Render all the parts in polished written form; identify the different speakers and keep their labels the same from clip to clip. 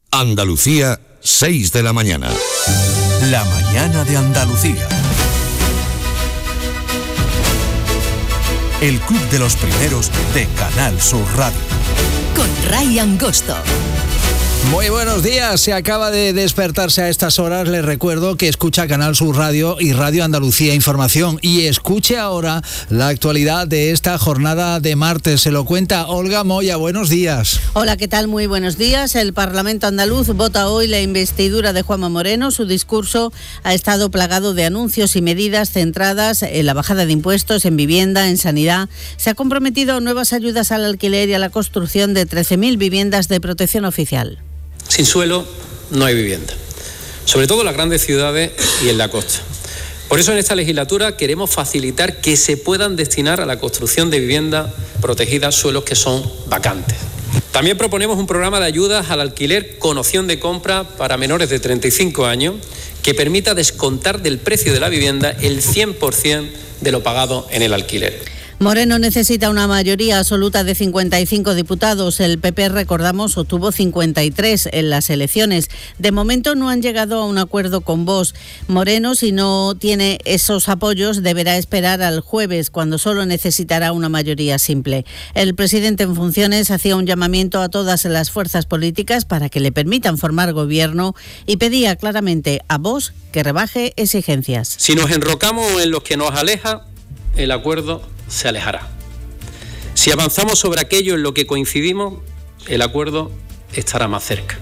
Speaker 1: Andalucía, 6 de la mañana.
Speaker 2: La mañana de Andalucía. El Club de los Primeros de Canal Sur Radio.
Speaker 3: Con Ray Angosto.
Speaker 4: Muy buenos días, se acaba de despertarse a estas horas, les recuerdo que escucha Canal Sur Radio y Radio Andalucía Información y escuche ahora la actualidad de esta jornada de martes, se lo cuenta Olga Moya, buenos días.
Speaker 5: Hola, ¿qué tal? Muy buenos días. El Parlamento andaluz vota hoy la investidura de Juanma Moreno. Su discurso ha estado plagado de anuncios y medidas centradas en la bajada de impuestos, en vivienda, en sanidad. Se ha comprometido a nuevas ayudas al alquiler y a la construcción de 13.000 viviendas de protección oficial.
Speaker 6: Sin suelo no hay vivienda, sobre todo en las grandes ciudades y en la costa. Por eso en esta legislatura queremos facilitar que se puedan destinar a la construcción de viviendas protegidas suelos que son vacantes. También proponemos un programa de ayudas al alquiler con opción de compra para menores de 35 años que permita descontar del precio de la vivienda el 100% de lo pagado en el alquiler.
Speaker 5: Moreno necesita una mayoría absoluta de 55 diputados. El PP, recordamos, obtuvo 53 en las elecciones. De momento no han llegado a un acuerdo con Vox. Moreno, si no tiene esos apoyos, deberá esperar al jueves, cuando solo necesitará una mayoría simple. El presidente en funciones hacía un llamamiento a todas las fuerzas políticas para que le permitan formar gobierno y pedía claramente a Vox que rebaje exigencias.
Speaker 6: Si nos enrocamos en lo que nos aleja, el acuerdo se alejará. Si avanzamos sobre aquello en lo que coincidimos, el acuerdo estará más cerca.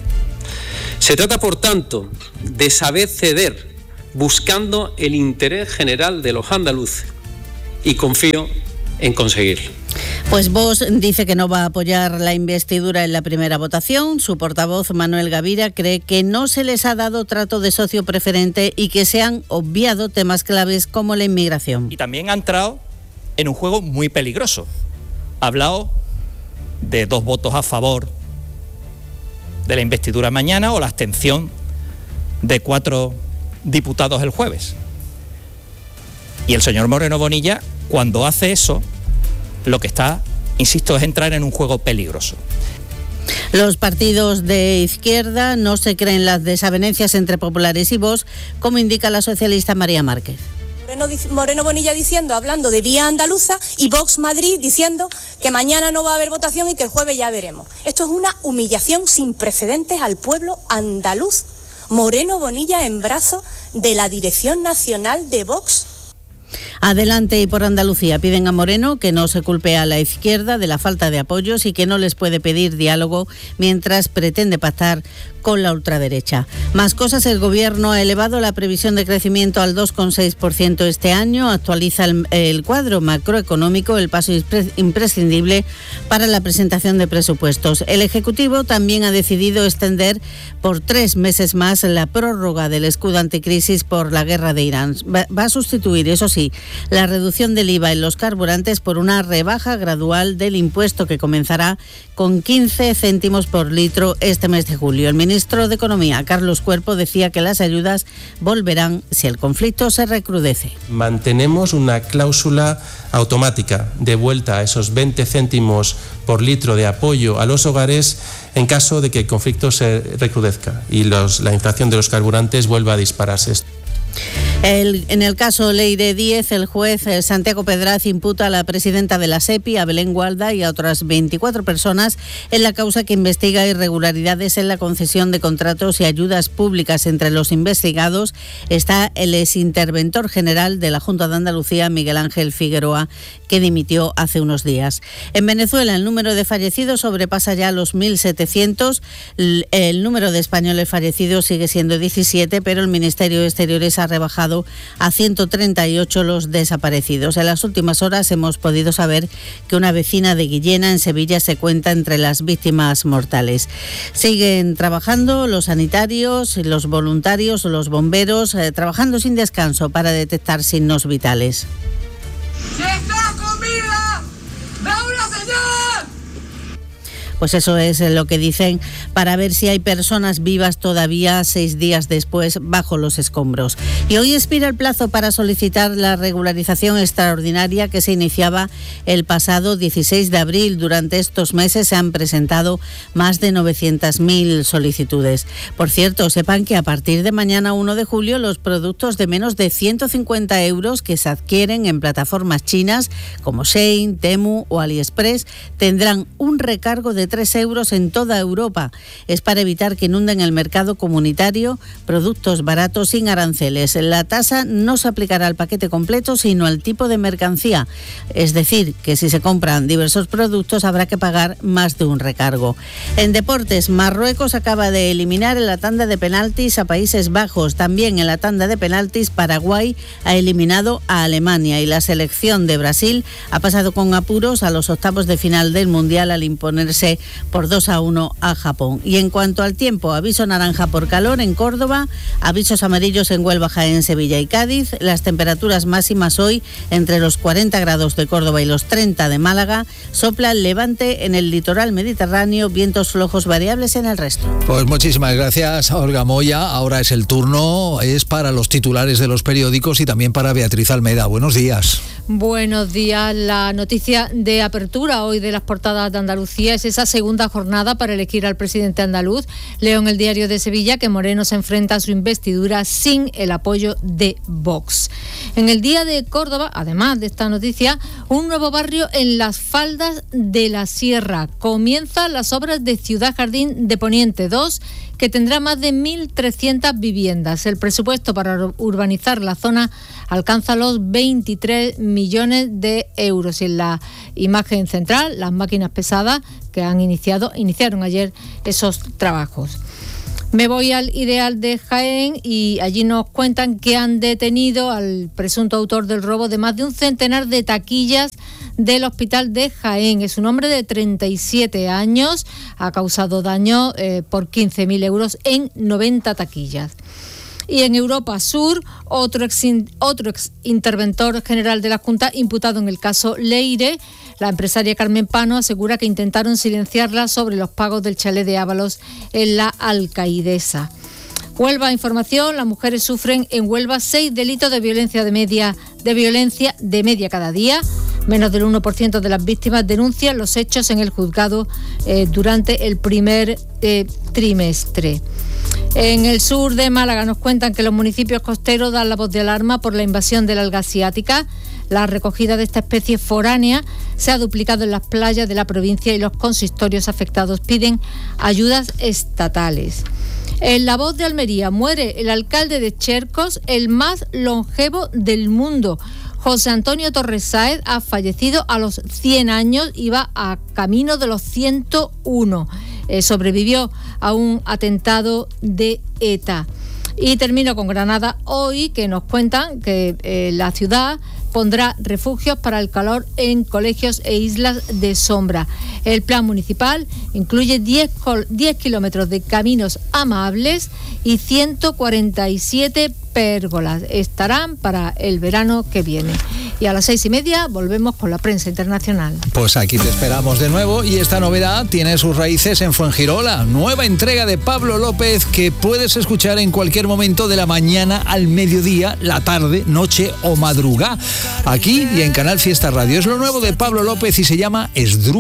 Speaker 6: Se trata, por tanto, de saber ceder, buscando el interés general de los andaluces, y confío en conseguirlo.
Speaker 5: Pues Vox dice que no va a apoyar la investidura en la primera votación. Su portavoz, Manuel Gavira, cree que no se les ha dado trato de socio preferente y que se han obviado temas claves como la inmigración.
Speaker 7: Y también ha entrado en un juego muy peligroso. Ha hablado de 2 votos a favor de la investidura mañana o la abstención de 4 diputados el jueves. Y el señor Moreno Bonilla, cuando hace eso, lo que está, insisto, es entrar en un juego peligroso.
Speaker 5: Los partidos de izquierda no se creen las desavenencias entre populares y Vox, como indica la socialista María Márquez.
Speaker 8: Moreno Bonilla hablando de vía andaluza, y Vox Madrid diciendo que mañana no va a haber votación y que el jueves ya veremos. Esto es una humillación sin precedentes al pueblo andaluz. Moreno Bonilla en brazos de la dirección nacional de Vox.
Speaker 5: Adelante y por Andalucía piden a Moreno que no se culpe a la izquierda de la falta de apoyos y que no les puede pedir diálogo mientras pretende pactar con la ultraderecha. Más cosas, el Gobierno ha elevado la previsión de crecimiento al 2,6% este año, actualiza el cuadro macroeconómico, el paso imprescindible para la presentación de presupuestos. El Ejecutivo también ha decidido extender por 3 meses más la prórroga del escudo anticrisis por la guerra de Irán. Va a sustituir, eso sí, la reducción del IVA en los carburantes por una rebaja gradual del impuesto que comenzará con 15 céntimos por litro este mes de julio. El ministro de Economía, Carlos Cuerpo, decía que las ayudas volverán si el conflicto se recrudece.
Speaker 9: Mantenemos una cláusula automática de vuelta a esos 20 céntimos por litro de apoyo a los hogares en caso de que el conflicto se recrudezca y la inflación de los carburantes vuelva a dispararse.
Speaker 5: En el caso Leire Díez, el juez Santiago Pedraz imputa a la presidenta de la SEPI, a Belén Gualda, y a otras 24 personas en la causa que investiga irregularidades en la concesión de contratos y ayudas públicas. Entre los investigados está el exinterventor general de la Junta de Andalucía, Miguel Ángel Figueroa, que dimitió hace unos días. En Venezuela, el número de fallecidos sobrepasa ya los 1.700. El número de españoles fallecidos sigue siendo 17, pero el Ministerio de Exteriores ha rebajado a 138 los desaparecidos. En las últimas horas hemos podido saber que una vecina de Guillena, en Sevilla, se cuenta entre las víctimas mortales. Siguen trabajando los sanitarios, los voluntarios, los bomberos, trabajando sin descanso para detectar signos vitales.
Speaker 10: ¡Si está comida! ¡Da una señal!
Speaker 5: Pues eso es lo que dicen, para ver si hay personas vivas todavía 6 días después bajo los escombros. Y hoy expira el plazo para solicitar la regularización extraordinaria que se iniciaba el pasado 16 de abril. Durante estos meses se han presentado más de 900.000 solicitudes. Por cierto, sepan que a partir de mañana 1 de julio los productos de menos de 150 euros que se adquieren en plataformas chinas como Shein, Temu o AliExpress tendrán un recargo de 3 euros en toda Europa. Es para evitar que inunden el mercado comunitario productos baratos sin aranceles. La tasa no se aplicará al paquete completo, sino al tipo de mercancía. Es decir, que si se compran diversos productos habrá que pagar más de un recargo. En deportes, Marruecos acaba de eliminar en la tanda de penaltis a Países Bajos. También en la tanda de penaltis, Paraguay ha eliminado a Alemania y la selección de Brasil ha pasado con apuros a los octavos de final del Mundial al imponerse por 2-1 a Japón. Y en cuanto al tiempo, aviso naranja por calor en Córdoba, avisos amarillos en Huelva, Jaén, Sevilla y Cádiz. Las temperaturas máximas hoy entre los 40 grados de Córdoba y los 30 de Málaga. Sopla el levante en el litoral mediterráneo, vientos flojos variables en el resto.
Speaker 4: Pues muchísimas gracias, Olga Moya. Ahora es el turno, es para los titulares de los periódicos y también para Beatriz Almeda. Buenos días.
Speaker 10: Buenos días. La noticia de apertura hoy de las portadas de Andalucía es esa segunda jornada para elegir al presidente andaluz. Leo en el Diario de Sevilla que Moreno se enfrenta a su investidura sin el apoyo de Vox. En el Día de Córdoba, además de esta noticia, un nuevo barrio en las faldas de la Sierra. Comienzan las obras de Ciudad Jardín de Poniente 2, que tendrá más de 1.300 viviendas. El presupuesto para urbanizar la zona alcanza los 23 millones de euros. Y en la imagen central, las máquinas pesadas que iniciaron ayer esos trabajos. Me voy al Ideal de Jaén y allí nos cuentan que han detenido al presunto autor del robo de más de un centenar de taquillas del Hospital de Jaén. Es un hombre de 37 años, ha causado daño por 15.000 euros en 90 taquillas. Y en Europa Sur, otro ex interventor general de la Junta imputado en el caso Leire. La empresaria Carmen Pano asegura que intentaron silenciarla sobre los pagos del chalet de Ábalos en la Alcaidesa. Huelva Información, las mujeres sufren en Huelva 6 delitos de violencia de media cada día. Menos del 1% de las víctimas denuncian los hechos en el juzgado durante el primer trimestre. En el sur de Málaga nos cuentan que los municipios costeros dan la voz de alarma por la invasión de la alga asiática. La recogida de esta especie foránea se ha duplicado en las playas de la provincia y los consistorios afectados piden ayudas estatales. En La Voz de Almería muere el alcalde de Chercos, el más longevo del mundo. José Antonio Torres Sáez ha fallecido a los 100 años y va a camino de los 101. Sobrevivió a un atentado de ETA. Y termino con Granada hoy, que nos cuentan que la ciudad pondrá refugios para el calor en colegios e islas de sombra. El plan municipal incluye 10 kilómetros de caminos amables y 147 pérgolas. Estarán para el verano que viene. Y a las 6:30 volvemos con la prensa internacional.
Speaker 4: Pues aquí te esperamos de nuevo y esta novedad tiene sus raíces en Fuengirola. Nueva entrega de Pablo López que puedes escuchar en cualquier momento de la mañana al mediodía, la tarde, noche o madrugada. Aquí y en Canal Fiesta Radio. Es lo nuevo de Pablo López y se llama Esdrújula.